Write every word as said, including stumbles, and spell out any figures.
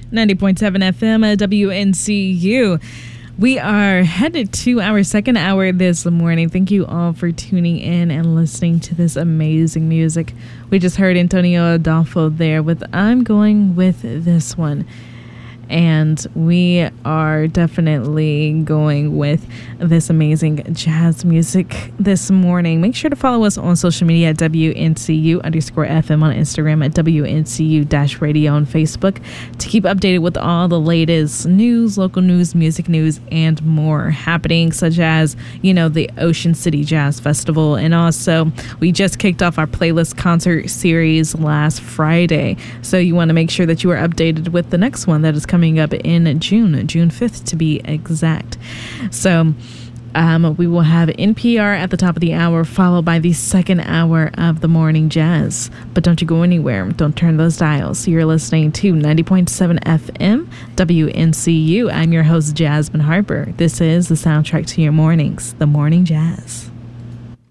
ninety point seven F M at W N C U. We are headed to our second hour this morning. Thank you all for tuning in and listening to this amazing music. We just heard Antonio Adolfo there with I'm Going With This One. And we are definitely going with this amazing jazz music this morning. Make sure to follow us on social media at W N C U underscore F M on Instagram, at W N C U dash radio on Facebook to keep updated with all the latest news, local news, music news, and more happening, such as, you know, the Ocean City Jazz Festival. And also, we just kicked off our playlist concert series last Friday. So you want to make sure that you are updated with the next one that is coming up in June, June fifth to be exact. So um, we will have N P R at the top of the hour, followed by the second hour of the morning jazz. But don't you go anywhere. Don't turn those dials. You're listening to ninety point seven F M, W N C U. I'm your host, Jasmine Harper. This is the soundtrack to your mornings, the morning jazz.